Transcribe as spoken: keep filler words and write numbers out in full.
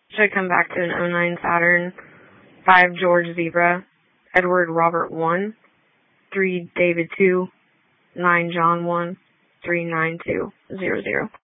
Should come back to an oh nine Saturn, five George Zebra, Edward Robert one, three David two, nine John one, three nine two zero zero.